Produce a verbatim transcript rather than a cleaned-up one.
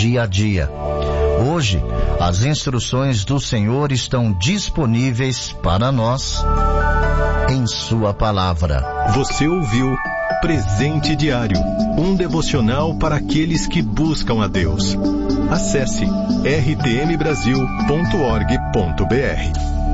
dia a dia. Hoje, as instruções do Senhor estão disponíveis para nós em Sua Palavra. Você ouviu Presente Diário, um devocional para aqueles que buscam a Deus. Acesse r t m brasil ponto org ponto b r.